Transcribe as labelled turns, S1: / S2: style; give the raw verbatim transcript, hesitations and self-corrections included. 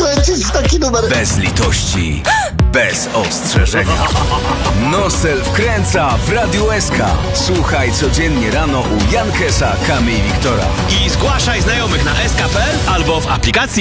S1: wkręcić w taki numer.
S2: Bez litości, bez ostrzeżenia. Nosel wkręca w Radiu S K. Słuchaj codziennie rano u Jankesa, Kamy i Wiktora.
S3: I zgłaszaj znajomych na s k kropka p l albo w aplikacji